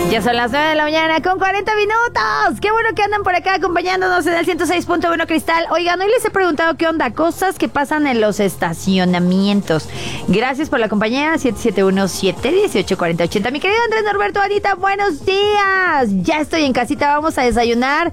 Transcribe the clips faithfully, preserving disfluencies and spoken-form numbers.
Ya son las nueve de la mañana con cuarenta minutos. Qué bueno que andan por acá acompañándonos en el ciento seis punto uno Cristal. Oigan, hoy les he preguntado qué onda, cosas que pasan en los estacionamientos. Gracias por la compañía. siete siete uno, siete uno ocho, cuatro cero ocho cero. Mi querido Andrés Norberto, Anita, buenos días. Ya estoy en casita, vamos a desayunar.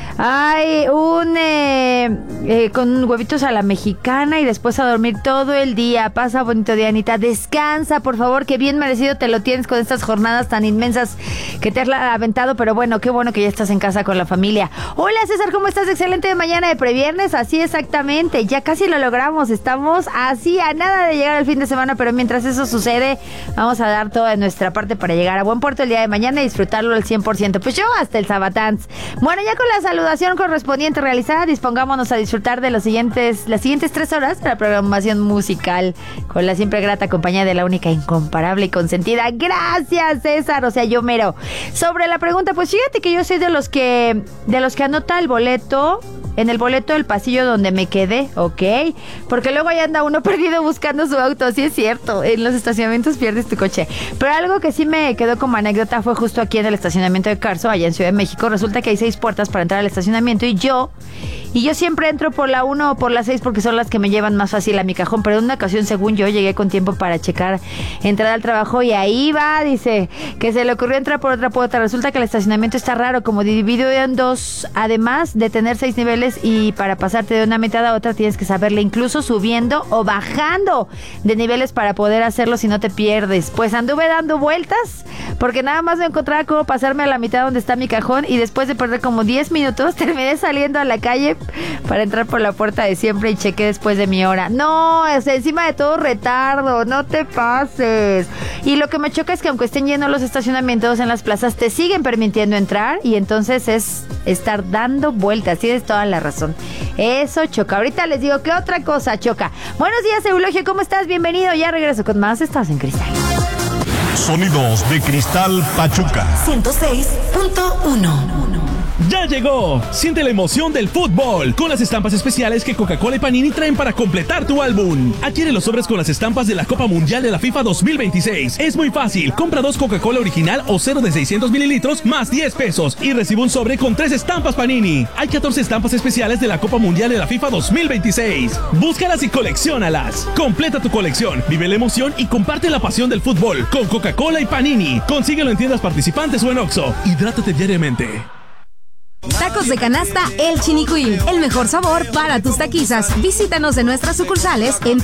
Ay, un eh, eh, con huevitos a la mexicana y después a dormir todo el día. Pasa bonito día, Anita. Descansa, por favor, que bien merecido te lo tienes con estas jornadas tan inmensas que te has aventado. Pero bueno, qué bueno que ya estás en casa con la familia. Hola, César, ¿cómo estás? Excelente de mañana de previernes. Así exactamente, ya casi lo logramos. Estamos así a nada de llegar al fin de semana, pero mientras eso sucede, vamos a dar toda nuestra parte para llegar a buen puerto el día de mañana y disfrutarlo al cien por ciento. Pues yo hasta el Sabatans. Bueno, ya con la saludación correspondiente realizada, dispongámonos a disfrutar de los siguientes, las siguientes tres horas de la programación musical con la siempre grata compañía de la única, incomparable y consentida. Gracias, César, o sea, yo mero. Sobre la pregunta, pues fíjate que yo soy de los que de los que anota el boleto en el boleto del pasillo donde me quedé, ¿ok? Porque luego ahí anda uno perdido buscando su auto, sí es cierto, en los estacionamientos pierdes tu coche. Pero algo que sí me quedó como anécdota fue justo aquí en el estacionamiento de Carso, allá en Ciudad de México. Resulta que hay seis puertas para entrar al estacionamiento y yo, y yo siempre entro por la uno o por la seis porque son las que me llevan más fácil a mi cajón, pero en una ocasión, según yo, llegué con tiempo para checar entrada al trabajo y ahí va, dice, que se le ocurrió entrar por otra puerta. Resulta que el estacionamiento está raro, como dividido en dos, además de tener seis niveles, y para pasarte de una mitad a otra tienes que saberle incluso subiendo o bajando de niveles para poder hacerlo si no te pierdes. Pues anduve dando vueltas porque nada más me encontraba cómo pasarme a la mitad donde está mi cajón y después de perder como diez minutos terminé saliendo a la calle para entrar por la puerta de siempre y chequé después de mi hora. No, es encima de todo retardo, no te pases. Y lo que me choca es que aunque estén llenos los estacionamientos en las plazas, te siguen permitiendo entrar y entonces es estar dando vueltas. Tienes toda la razón. Eso choca. Ahorita les digo qué otra cosa choca. Buenos días, Eulogio, ¿cómo estás? Bienvenido. Ya regreso con más. Estás en Cristal. Sonidos de Cristal Pachuca. ciento seis punto uno. ¡Ya llegó! Siente la emoción del fútbol con las estampas especiales que Coca-Cola y Panini traen para completar tu álbum. Adquiere los sobres con las estampas de la Copa Mundial de la FIFA dos mil veintiséis. Es muy fácil. Compra dos Coca-Cola original o cero de seiscientos mililitros más diez pesos y recibe un sobre con tres estampas Panini. Hay catorce estampas especiales de la Copa Mundial de la FIFA dos mil veintiséis. Búscalas y colecciónalas. Completa tu colección, vive la emoción y comparte la pasión del fútbol con Coca-Cola y Panini. Consíguelo en tiendas participantes o en Oxxo. Hidrátate diariamente. Tacos de canasta El Chinicuil, el mejor sabor para tus taquizas. Visítanos en nuestras sucursales en